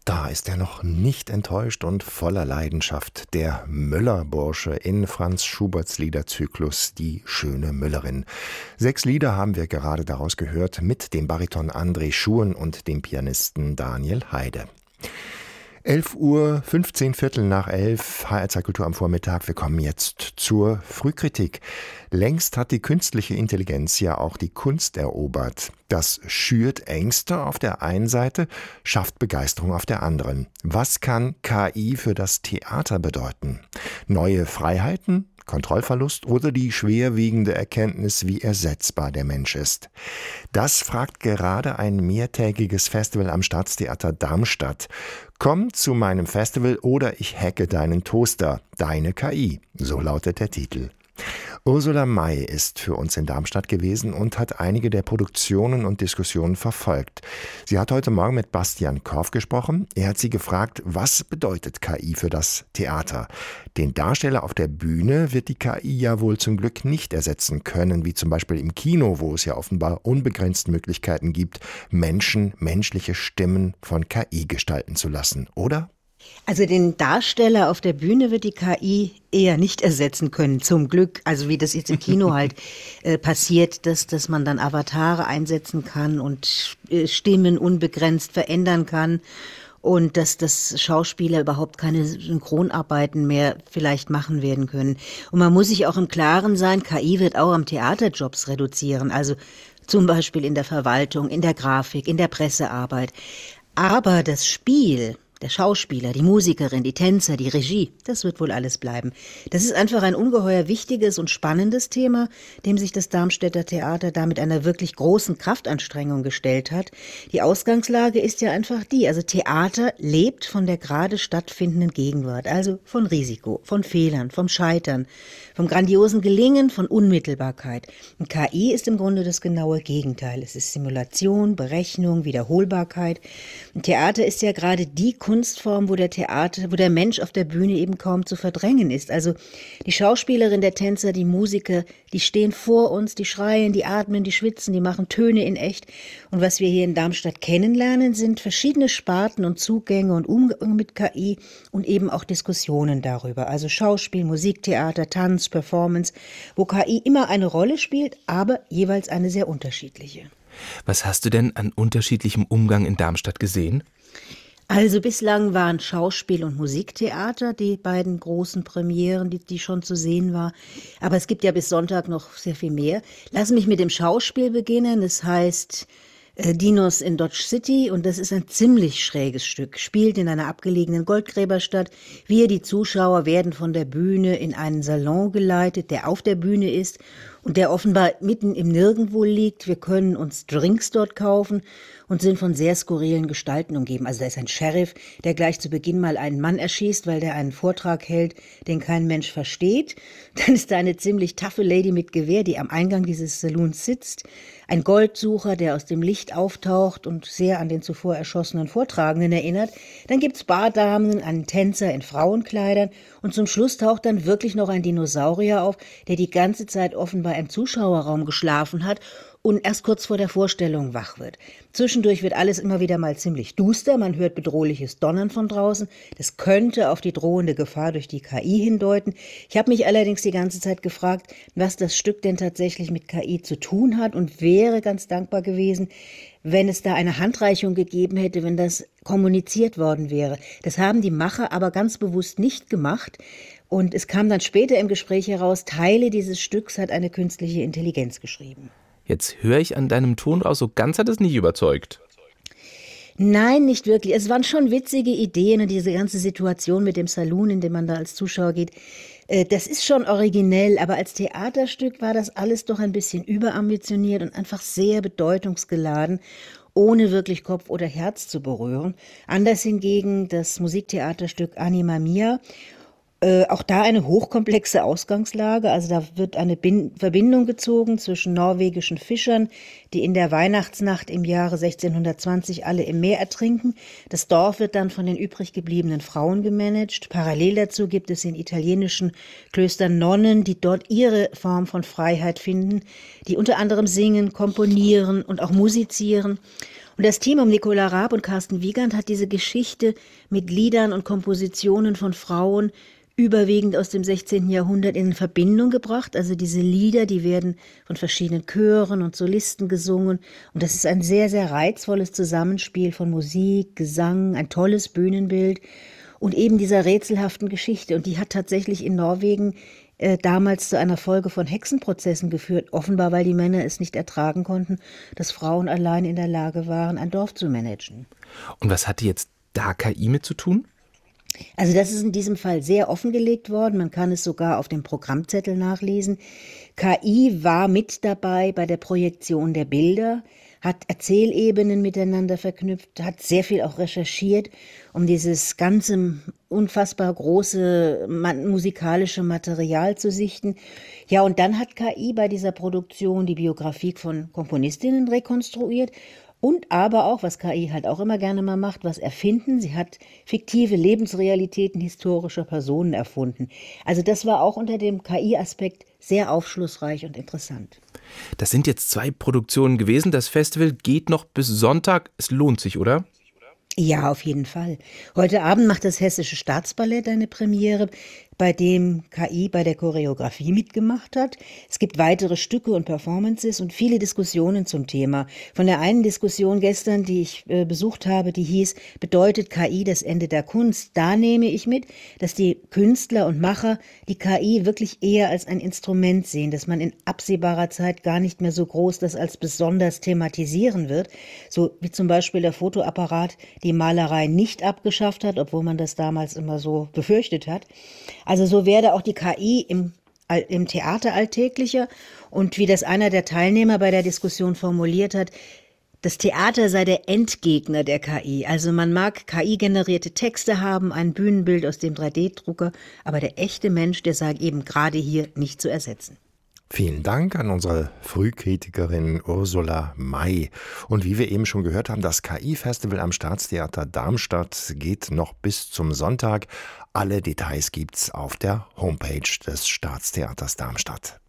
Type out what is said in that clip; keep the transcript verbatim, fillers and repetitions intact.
Da ist er noch nicht enttäuscht und voller Leidenschaft. Der Müller-Bursche in Franz Schuberts Liederzyklus Die schöne Müllerin. Sechs Lieder haben wir gerade daraus gehört mit dem Bariton André Schuhen und dem Pianisten Daniel Heide. elf Uhr, fünfzehn Viertel nach elf, H R zwei Kultur am Vormittag. Wir kommen jetzt zur Frühkritik. Längst hat die künstliche Intelligenz ja auch die Kunst erobert. Das schürt Ängste auf der einen Seite, schafft Begeisterung auf der anderen. Was kann K I für das Theater bedeuten? Neue Freiheiten? Kontrollverlust oder die schwerwiegende Erkenntnis, wie ersetzbar der Mensch ist? Das fragt gerade ein mehrtägiges Festival am Staatstheater Darmstadt. Komm zu meinem Festival oder ich hacke deinen Toaster, deine K I, so lautet der Titel. Ursula May ist für uns in Darmstadt gewesen und hat einige der Produktionen und Diskussionen verfolgt. Sie hat heute Morgen mit Bastian Korf gesprochen. Er hat sie gefragt, was bedeutet K I für das Theater? Den Darsteller auf der Bühne wird die K I ja wohl zum Glück nicht ersetzen können, wie zum Beispiel im Kino, wo es ja offenbar unbegrenzt Möglichkeiten gibt, Menschen, menschliche Stimmen von K I gestalten zu lassen, oder? Also den Darsteller auf der Bühne wird die K I eher nicht ersetzen können, zum Glück. Also wie das jetzt im Kino halt äh, passiert, dass, dass man dann Avatare einsetzen kann und äh, Stimmen unbegrenzt verändern kann und dass das Schauspieler überhaupt keine Synchronarbeiten mehr vielleicht machen werden können. Und man muss sich auch im Klaren sein, K I wird auch am Theater Jobs reduzieren, also zum Beispiel in der Verwaltung, in der Grafik, in der Pressearbeit. Aber das Spiel, der Schauspieler, die Musikerin, die Tänzer, die Regie, das wird wohl alles bleiben. Das ist einfach ein ungeheuer wichtiges und spannendes Thema, dem sich das Darmstädter Theater da mit einer wirklich großen Kraftanstrengung gestellt hat. Die Ausgangslage ist ja einfach die, also Theater lebt von der gerade stattfindenden Gegenwart, also von Risiko, von Fehlern, vom Scheitern, vom grandiosen Gelingen, von Unmittelbarkeit. Und K I ist im Grunde das genaue Gegenteil. Es ist Simulation, Berechnung, Wiederholbarkeit. Und Theater ist ja gerade die Kunstform, wo der Theater, wo der Mensch auf der Bühne eben kaum zu verdrängen ist. Also die Schauspielerin, der Tänzer, die Musiker, die stehen vor uns, die schreien, die atmen, die schwitzen, die machen Töne in echt. Und was wir hier in Darmstadt kennenlernen, sind verschiedene Sparten und Zugänge und Umgang mit K I und eben auch Diskussionen darüber. Also Schauspiel, Musiktheater, Tanz, Performance, wo K I immer eine Rolle spielt, aber jeweils eine sehr unterschiedliche. Was hast du denn an unterschiedlichem Umgang in Darmstadt gesehen? Also bislang waren Schauspiel- und Musiktheater die beiden großen Premieren, die, die schon zu sehen war. Aber es gibt ja bis Sonntag noch sehr viel mehr. Lass mich mit dem Schauspiel beginnen. Das heißt äh, Dinos in Dodge City und das ist ein ziemlich schräges Stück. Spielt in einer abgelegenen Goldgräberstadt. Wir, die Zuschauer, werden von der Bühne in einen Salon geleitet, der auf der Bühne ist und der offenbar mitten im Nirgendwo liegt. Wir können uns Drinks dort kaufen und sind von sehr skurrilen Gestalten umgeben. Also da ist ein Sheriff, der gleich zu Beginn mal einen Mann erschießt, weil der einen Vortrag hält, den kein Mensch versteht. Dann ist da eine ziemlich taffe Lady mit Gewehr, die am Eingang dieses Saloons sitzt. Ein Goldsucher, der aus dem Licht auftaucht und sehr an den zuvor erschossenen Vortragenden erinnert. Dann gibt's Bardamen, einen Tänzer in Frauenkleidern und zum Schluss taucht dann wirklich noch ein Dinosaurier auf, der die ganze Zeit offenbar im Zuschauerraum geschlafen hat und erst kurz vor der Vorstellung wach wird. Zwischendurch wird alles immer wieder mal ziemlich duster, man hört bedrohliches Donnern von draußen. Das könnte auf die drohende Gefahr durch die K I hindeuten. Ich habe mich allerdings die ganze Zeit gefragt, was das Stück denn tatsächlich mit K I zu tun hat und wäre ganz dankbar gewesen, wenn es da eine Handreichung gegeben hätte, wenn das kommuniziert worden wäre. Das haben die Macher aber ganz bewusst nicht gemacht. Und es kam dann später im Gespräch heraus, Teile dieses Stücks hat eine künstliche Intelligenz geschrieben. Jetzt höre ich an deinem Ton raus, so ganz hat es nicht überzeugt. Nein, nicht wirklich. Es waren schon witzige Ideen und diese ganze Situation mit dem Saloon, in dem man da als Zuschauer geht. Das ist schon originell, aber als Theaterstück war das alles doch ein bisschen überambitioniert und einfach sehr bedeutungsgeladen, ohne wirklich Kopf oder Herz zu berühren. Anders hingegen das Musiktheaterstück Anima Mia. Äh, auch da eine hochkomplexe Ausgangslage, also da wird eine Bin- Verbindung gezogen zwischen norwegischen Fischern, die in der Weihnachtsnacht im Jahre sechzehnhundertzwanzig alle im Meer ertrinken. Das Dorf wird dann von den übrig gebliebenen Frauen gemanagt. Parallel dazu gibt es in italienischen Klöstern Nonnen, die dort ihre Form von Freiheit finden, die unter anderem singen, komponieren und auch musizieren. Und das Team um Nicola Raab und Carsten Wiegand hat diese Geschichte mit Liedern und Kompositionen von Frauen überwiegend aus dem sechzehnten Jahrhundert in Verbindung gebracht. Also diese Lieder, die werden von verschiedenen Chören und Solisten gesungen. Und das ist ein sehr, sehr reizvolles Zusammenspiel von Musik, Gesang, ein tolles Bühnenbild und eben dieser rätselhaften Geschichte. Und die hat tatsächlich in Norwegen äh, damals zu einer Folge von Hexenprozessen geführt. Offenbar, weil die Männer es nicht ertragen konnten, dass Frauen allein in der Lage waren, ein Dorf zu managen. Und was hatte jetzt da K I mit zu tun? Also das ist in diesem Fall sehr offengelegt worden. Man kann es sogar auf dem Programmzettel nachlesen. K I war mit dabei bei der Projektion der Bilder, hat Erzählebenen miteinander verknüpft, hat sehr viel auch recherchiert, um dieses ganze unfassbar große musikalische Material zu sichten. Ja, und dann hat K I bei dieser Produktion die Biografie von Komponistinnen rekonstruiert. Und aber auch, was K I halt auch immer gerne mal macht, was erfinden. Sie hat fiktive Lebensrealitäten historischer Personen erfunden. Also das war auch unter dem K I-Aspekt sehr aufschlussreich und interessant. Das sind jetzt zwei Produktionen gewesen. Das Festival geht noch bis Sonntag. Es lohnt sich, oder? Ja, auf jeden Fall. Heute Abend macht das Hessische Staatsballett eine Premiere, bei dem K I bei der Choreografie mitgemacht hat. Es gibt weitere Stücke und Performances und viele Diskussionen zum Thema. Von der einen Diskussion gestern, die ich äh, besucht habe, die hieß, bedeutet K I das Ende der Kunst? Da nehme ich mit, dass die Künstler und Macher die K I wirklich eher als ein Instrument sehen, dass man in absehbarer Zeit gar nicht mehr so groß das als besonders thematisieren wird, so wie zum Beispiel der Fotoapparat die Malerei nicht abgeschafft hat, obwohl man das damals immer so befürchtet hat. Also so werde auch die K I im, im Theater alltäglicher und wie das einer der Teilnehmer bei der Diskussion formuliert hat, das Theater sei der Endgegner der K I. Also man mag K I-generierte Texte haben, ein Bühnenbild aus dem drei D Drucker, aber der echte Mensch, der sei eben gerade hier nicht zu ersetzen. Vielen Dank an unsere Frühkritikerin Ursula May. Und wie wir eben schon gehört haben, das K I-Festival am Staatstheater Darmstadt geht noch bis zum Sonntag. Alle Details gibt's auf der Homepage des Staatstheaters Darmstadt.